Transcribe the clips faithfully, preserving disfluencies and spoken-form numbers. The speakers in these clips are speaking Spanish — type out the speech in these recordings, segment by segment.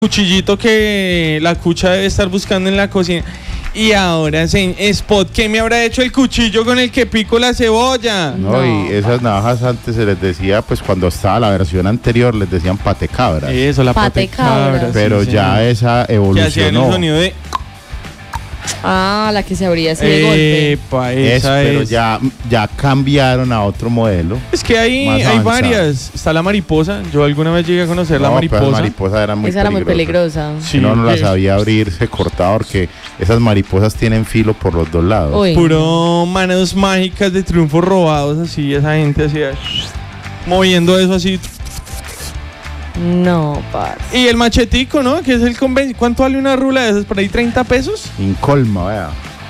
cuchillito que la cucha debe estar buscando en la cocina. Y ahora, se, Spot, ¿qué me habrá hecho el cuchillo con el que pico la cebolla? No, no, y esas navajas antes se les decía, pues cuando estaba la versión anterior, les decían patecabras. Eso, la patecabra. Patecabra. Pero sí, ya señor. esa Que hacían el evolucionó. sonido de... Ah, la que se abría así de golpe. Epa, Es, esa pero es. ya, ya cambiaron a otro modelo. Es que hay, más hay avanzado. varias. Está la mariposa. Yo alguna vez llegué a conocer la No, pero mariposa. las mariposas eran muy Esa era muy peligrosas. peligrosa. Sí, Si no, no la que- sabía abrir, se cortaba porque esas mariposas tienen filo por los dos lados. Uy. Puro manos mágicas de triunfos robados, así, esa gente hacía moviendo eso así. No, parce. Y el machetico, ¿no? Que es el conven... ¿Cuánto vale una rula de esas? ¿Por ahí treinta pesos? Incolma, vea.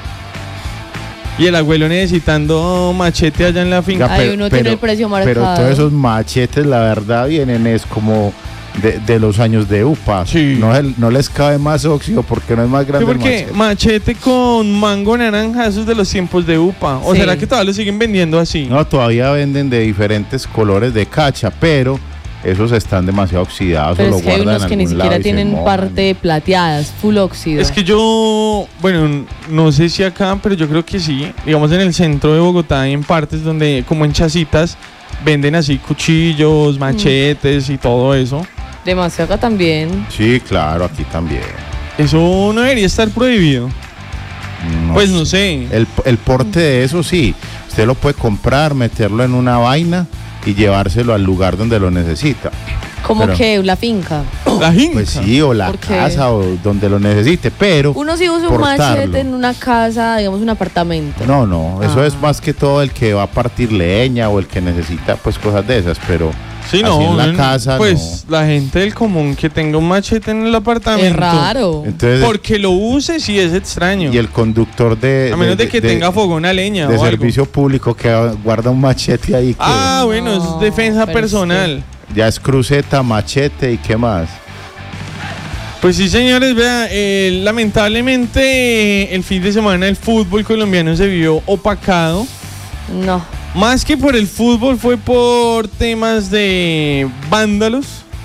Y el abuelo necesitando machete allá en la finca. Ya, Ahí pero- uno tiene pero- el precio Pero marcado. todos esos machetes, la verdad, vienen es como de, de los años de UPA. Sí. No, el- no les cabe más óxido porque no es más Sí, grande el porque machete. machete con mango naranja, esos de los tiempos de UPA. ¿O Sí. será que todavía lo siguen vendiendo así? No, todavía venden de diferentes colores de cacha, pero esos están demasiado oxidados. Pero o es lo que hay guardan unos en que ni algún lado siquiera y se tienen mojan. parte plateadas, full óxido. Es que yo, bueno, no sé si acá, pero yo creo que sí. Digamos en el centro de Bogotá hay en partes donde, como en chacitas, venden así cuchillos, machetes y todo eso. Demasiado acá también. Sí, claro, aquí también. Eso no debería estar prohibido. No Pues sé. no sé. El, el porte de eso sí, usted lo puede comprar, meterlo en una vaina y llevárselo al lugar donde lo necesita. Como Pero- que la finca. La jinca. Pues sí, o la ¿Por qué? casa o donde lo necesite, pero Uno sí usa un portarlo. machete en una casa, digamos un apartamento. no, no, eso Ah. es más que todo el que va a partir leña o el que necesita pues cosas de esas, pero Sí, así no. en la no, casa pues la gente del común que tenga un machete en el apartamento. Es raro. no. Entonces, Porque lo use sí es extraño. y el conductor de A menos de, que tenga fogón a leña de o algo. servicio público que guarda un machete ahí que Ah, bueno, No, es defensa pero es personal. ya es cruceta, machete y qué más. Pues sí, señores, vea, eh, lamentablemente eh, el fin de semana el fútbol colombiano se vio opacado. No. Más que por el fútbol fue por temas de vándalos.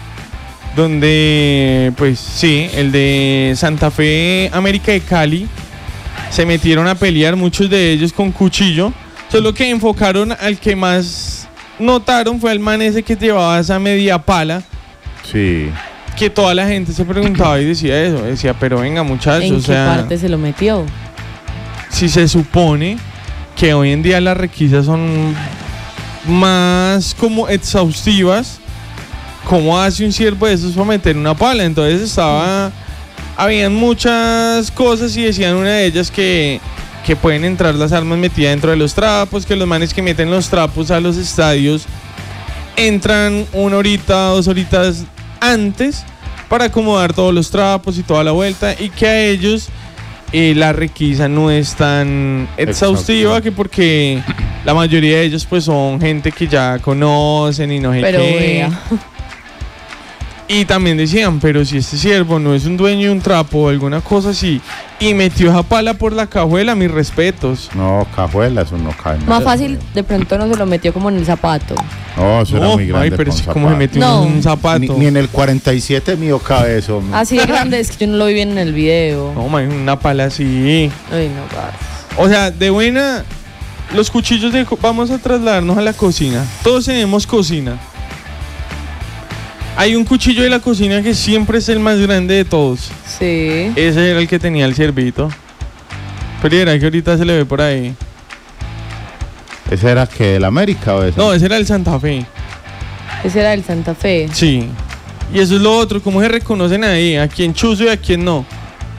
Donde, pues sí, el de Santa Fe, América de Cali, se metieron a pelear, muchos de ellos con cuchillo. Solo que enfocaron al que más notaron fue al man ese que llevaba esa media pala. Sí. Que toda la gente se preguntaba y decía eso. Decía, pero venga muchachos, ¿En o qué sea, parte se lo metió? si se supone que hoy en día las requisas son más como exhaustivas, ¿cómo hace un siervo de esos para meter una pala? Entonces estaba, habían muchas cosas y decían una de ellas que, que pueden entrar las armas metidas dentro de los trapos, que los manes que meten los trapos a los estadios entran una horita, dos horitas antes para acomodar todos los trapos y toda la vuelta, y que a ellos eh, la requisa no es tan exhaustiva, Exhaustiva. que porque la mayoría de ellos pues son gente que ya conocen y no sé Pero qué. vea. Y también decían, pero si este siervo no es un dueño de un trapo o alguna cosa así y metió esa pala por la cajuela, mis respetos. No, cajuela, eso no cae. Más fácil, de pronto no se lo metió como en el zapato. No, eso era No, muy grande. ay, pero con si como se zapato. metió No. un zapato. Ni, ni en el cuarenta y siete mío cabe eso. hombre. Así de grande es que yo no lo vi bien en el video. No, man, una pala así. Ay, no, parce. O sea, de buena, los cuchillos de... co- Vamos a trasladarnos a la cocina. Todos tenemos cocina. Hay un cuchillo de la cocina que siempre es el más grande de todos. Sí. Ese era el que tenía el ciervito. Pero era que ahorita se le ve por ahí. ¿Ese era que el América o ese? No, ese era el Santa Fe. Ese era el Santa Fe. Sí. Y eso es lo otro, cómo se reconocen ahí, a quién chuzo y a quién no.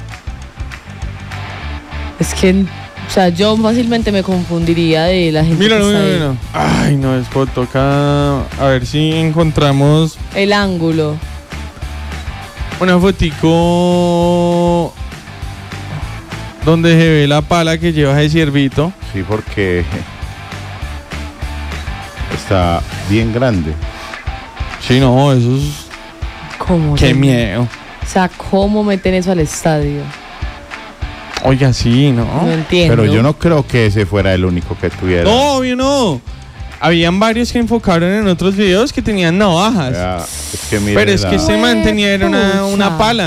Es que, o sea, yo fácilmente me confundiría de la gente Mira, que mira, está ahí. mira. Ay, no, es por toca. A ver si encontramos El ángulo. una fotico donde se ve la pala que lleva ese ciervito. Sí, porque está bien grande. Sí, no, eso es... ¿Cómo? Qué se- miedo. O sea, ¿cómo meten eso al estadio? Oiga, sí, ¿no? No entiendo. Pero yo no creo que ese fuera el único que tuviera. No, obvio no. habían varios que enfocaron en otros videos que tenían navajas. Ya, es que mire Pero es la- que este man tenía era una, una Pucha. pala.